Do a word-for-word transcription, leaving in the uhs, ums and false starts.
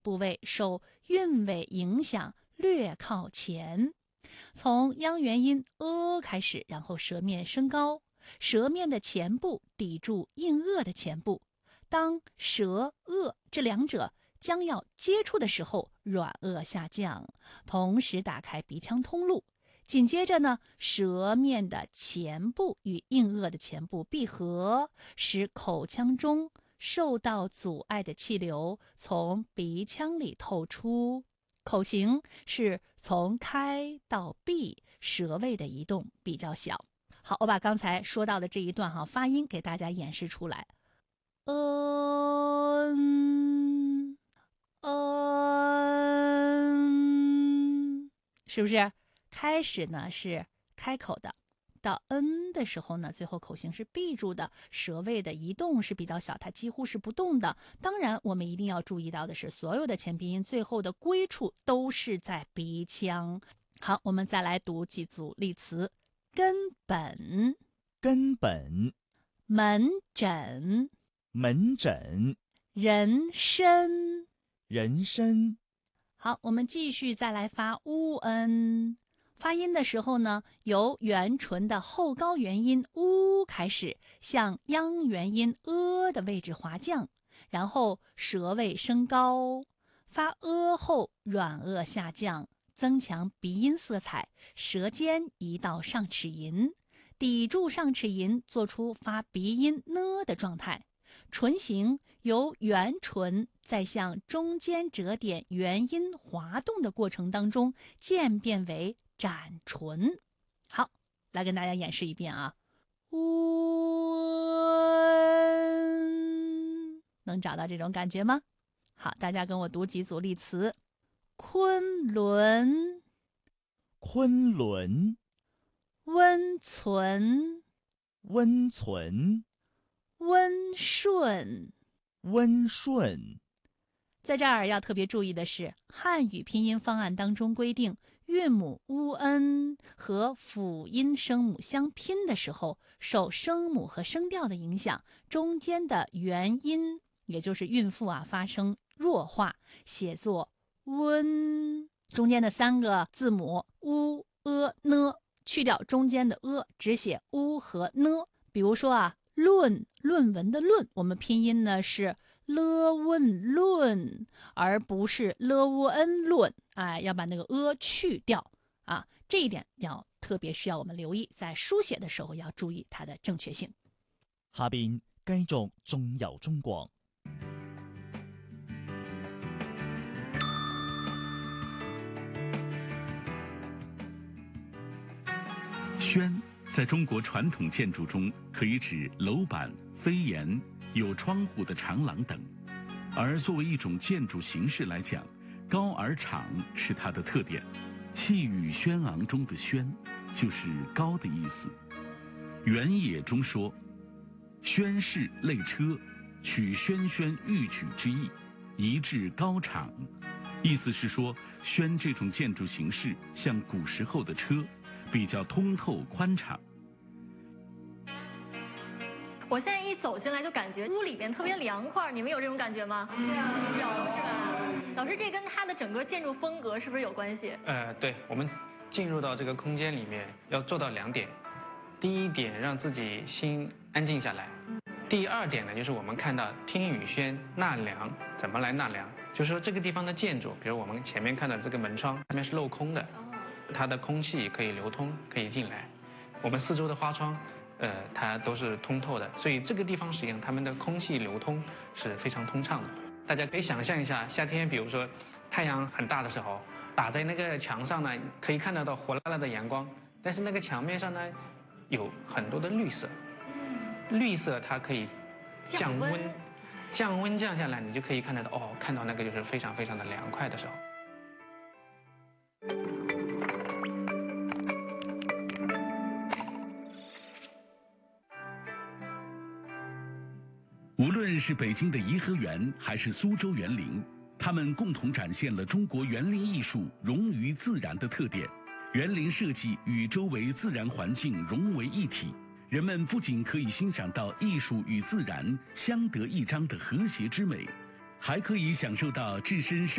部位受韵尾影响略靠前。从央元音 a 开始，然后舌面升高，舌面的前部抵住硬腭的前部。当舌、腭这两者将要接触的时候，软腭下降，同时打开鼻腔通路。紧接着呢，舌面的前部与硬腭的前部闭合，使口腔中受到阻碍的气流从鼻腔里透出。口型是从开到闭，舌位的移动比较小。好，我把刚才说到的这一段哈发音给大家演示出来。嗯嗯，是不是？开始呢是开口的，到 n 的时候呢，最后口型是闭住的，舌位的移动是比较小，它几乎是不动的。当然，我们一定要注意到的是，所有的前鼻音最后的归处都是在鼻腔。好，我们再来读几组例词：根本、 根本、 门诊、 门诊、 人参。 人参。 好，我们继续再来发 u n。发音的时候呢，由元唇的后高元音 u 开始，向央元音 a 的位置滑降，然后舌位升高，发 a 后软腭下降，增强鼻音色彩，舌尖移到上齿龈，抵住上齿龈，做出发鼻音 n 的状态。唇形由圆唇在向中间折点元音滑动的过程当中渐变为展唇。好，来跟大家演示一遍啊。温，能找到这种感觉吗？好，大家跟我读几组例词：昆仑、 昆仑、 温存、 温存、 温顺。 温顺。 在这儿要特别注意的是，汉语拼音方案当中规定，韵母 u n 和辅音声母相拼的时候，受声母和声调的影响，中间的元音，也就是韵腹啊，发生弱化，写作温。中间的三个字母 u、e、n， 去掉中间的 e， 只写 u 和 n。比如说啊，论，论文的论，我们拼音呢是了问论，而不是了乌恩论。哎，要把那个 a 去掉啊，这一点要特別需要我們留意，在書寫的時候要注意它的正確性。 下邊繼續仲由中國。 轩在中国传统建筑中可以指楼板、飞檐、有窗户的长廊等，而作为一种建筑形式来讲，高而敞是它的特点。气宇轩昂中的轩就是高的意思。原野中说，轩氏类车，取轩轩欲举之意，移至高敞，意思是说轩这种建筑形式像古时候的车，比较通透宽敞。 我现在一走进来就感觉屋里边特别凉快，你们有这种感觉吗？嗯、有，是吧？老师，这跟它的整个建筑风格是不是有关系？ 呃，对，我们进入到这个空间里面要做到两点，第一点让自己心安静下来，第二点呢就是我们看到听雨轩纳凉，怎么来纳凉？就是说这个地方的建筑，比如我们前面看到这个门窗，上面是镂空的，它的空气可以流通，可以进来。我们四周的花窗。呃，它都是通透的，所以这个地方实际上它们的空气流通是非常通畅的。大家可以想象一下，夏天比如说太阳很大的时候，打在那个墙上呢，可以看得到火辣辣的阳光，但是那个墙面上呢，有很多的绿色，绿色它可以降温，降温降下来，你就可以看得到哦，看到那个就是非常非常的凉快的时候。 无论是北京的颐和园，还是苏州园林，它们共同展现了中国园林艺术融于自然的特点。园林设计与周围自然环境融为一体，人们不仅可以欣赏到艺术与自然相得益彰的和谐之美， 还可以享受到置身山